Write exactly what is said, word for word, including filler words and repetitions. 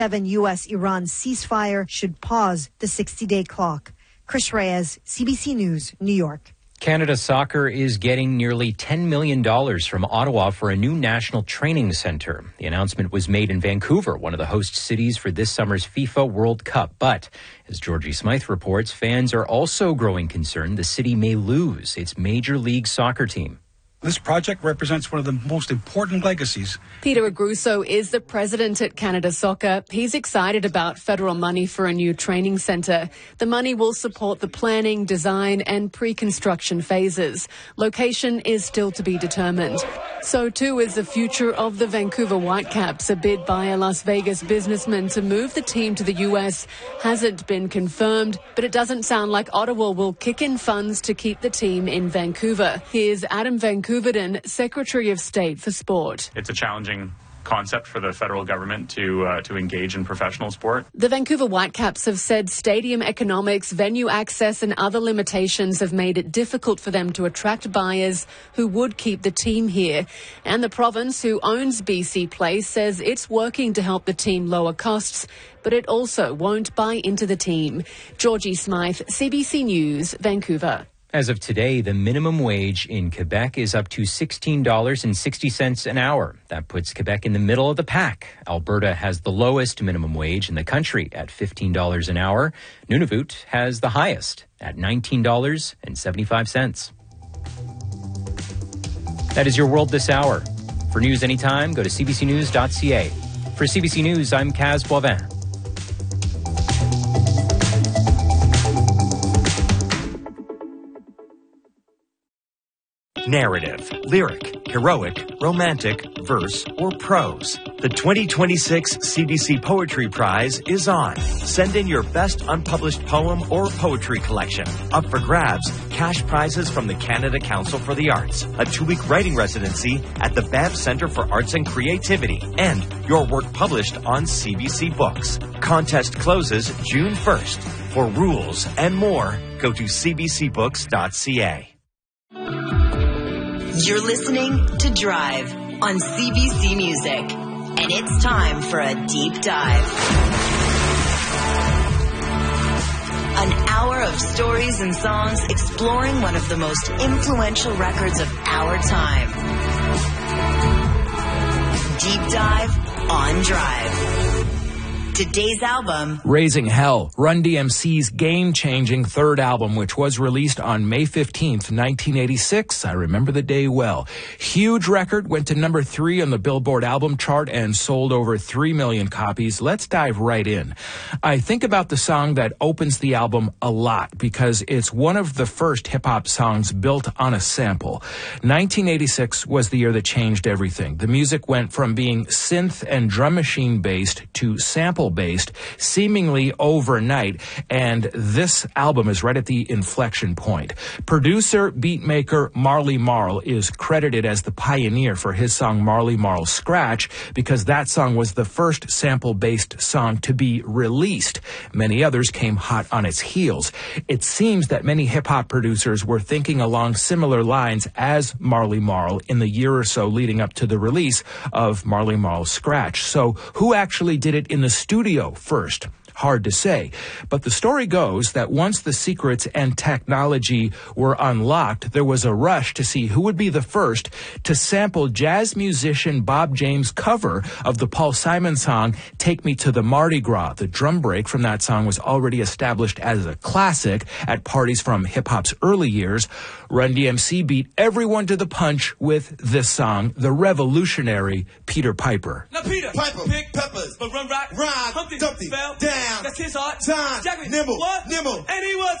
U S Iran ceasefire should pause the sixty-day clock. Chris Reyes, C B C News, New York. Canada Soccer is getting nearly ten million dollars from Ottawa for a new national training centre. The announcement was made in Vancouver, one of the host cities for this summer's FIFA World Cup. But, as Georgie Smythe reports, fans are also growing concerned the city may lose its Major League Soccer team. This project represents one of the most important legacies. Peter Agruso is the president at Canada Soccer. He's excited about federal money for a new training centre. The money will support the planning, design and pre-construction phases. Location is still to be determined. So too is the future of the Vancouver Whitecaps. A bid by a Las Vegas businessman to move the team to the U S hasn't been confirmed, but it doesn't sound like Ottawa will kick in funds to keep the team in Vancouver. Here's Adam Vancouverden, Secretary of State for Sport. It's a challenging concept for the federal government to uh, to engage in professional sport. The Vancouver Whitecaps have said stadium economics, venue access and other limitations have made it difficult for them to attract buyers who would keep the team here. And the province, who owns B C Place, says it's working to help the team lower costs, but it also won't buy into the team. Georgie Smythe, C B C News, Vancouver. As of today, the minimum wage in Quebec is up to sixteen dollars and sixty cents an hour. That puts Quebec in the middle of the pack. Alberta has the lowest minimum wage in the country at fifteen dollars an hour. Nunavut has the highest at nineteen dollars and seventy-five cents. That is your world this hour. For news anytime, go to c b c news dot c a. For C B C News, I'm Kaz Boivin. Narrative, lyric, heroic, romantic, verse, or prose. The twenty twenty-six C B C Poetry Prize is on. Send in your best unpublished poem or poetry collection. Up for grabs, cash prizes from the Canada Council for the Arts, a two-week writing residency at the Banff Centre for Arts and Creativity, and your work published on C B C Books. Contest closes June first. For rules and more, go to c b c books dot c a. You're listening to Drive on C B C Music, and it's time for a deep dive. An hour of stories and songs exploring one of the most influential records of our time. Deep Dive on Drive. Today's album, Raising Hell, Run D M C's game-changing third album, which was released on May fifteenth, nineteen eighty-six. I remember the day well. Huge record, went to number three on the Billboard album chart and sold over three million copies. Let's dive right in. I think about the song that opens the album a lot because it's one of the first hip-hop songs built on a sample. nineteen eighty-six was the year that changed everything. The music went from being synth and drum machine-based to sample based seemingly overnight, and this album is right at the inflection point. Producer, beatmaker Marley Marl is credited as the pioneer for his song Marley Marl Scratch because that song was the first sample-based song to be released. Many others came hot on its heels. It seems that many hip-hop producers were thinking along similar lines as Marley Marl in the year or so leading up to the release of Marley Marl Scratch. So who actually did it in the studio first? Hard to say. But the story goes that once the secrets and technology were unlocked, there was a rush to see who would be the first to sample jazz musician Bob James' cover of the Paul Simon song, Take Me to the Mardi Gras. The drum break from that song was already established as a classic at parties from hip-hop's early years. Run D M C beat everyone to the punch with this song, the revolutionary Peter Piper. Now Peter Piper pick peppers, but run rock, rhyme, Humpty Dumpty fell down. That's his heart. Time, nimble, what? Nimble, and he was